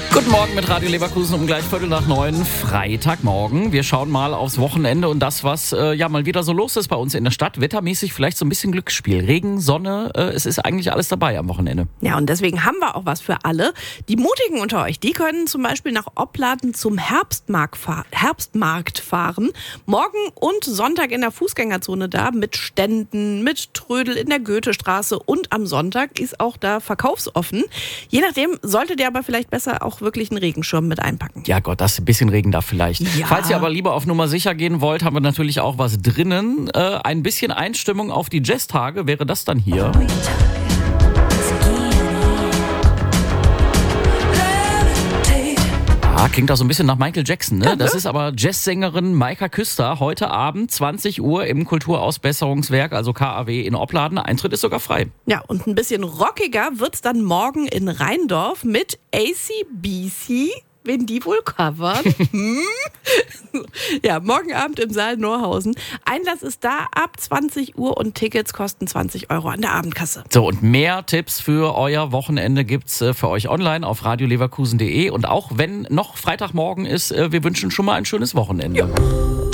Guten Morgen mit Radio Leverkusen um gleich 8:45, Freitagmorgen. Wir schauen mal aufs Wochenende und das, was mal wieder so los ist bei uns in der Stadt. Wettermäßig vielleicht so ein bisschen Glücksspiel. Regen, Sonne, es ist eigentlich alles dabei am Wochenende. Ja, und deswegen haben wir auch was für alle. Die Mutigen unter euch, die können zum Beispiel nach Opladen zum Herbstmarkt fahren. Morgen und Sonntag in der Fußgängerzone da mit Ständen, mit Trödel in der Goethestraße und am Sonntag ist auch da verkaufsoffen. Je nachdem solltet ihr aber vielleicht besser auch wirklich einen Regenschirm mit einpacken. Ja Gott, das ein bisschen Regen da vielleicht. Ja. Falls ihr aber lieber auf Nummer sicher gehen wollt, haben wir natürlich auch was drinnen. Ein bisschen Einstimmung auf die Jazztage wäre das dann hier. Klingt auch so ein bisschen nach Michael Jackson, ne? Das ist aber Jazzsängerin Maika Küster. Heute Abend 20 Uhr im Kulturausbesserungswerk, also KAW in Opladen. Eintritt ist sogar frei. Ja, und ein bisschen rockiger wird's dann morgen in Rheindorf mit AC/DC. Wen die wohl covern? Ja, morgen Abend im Saal Norhausen. Einlass ist da ab 20 Uhr und Tickets kosten 20 Euro an der Abendkasse. So, und mehr Tipps für euer Wochenende gibt's für euch online auf radioleverkusen.de. Und auch wenn noch Freitagmorgen ist, wir wünschen schon mal ein schönes Wochenende. Ja.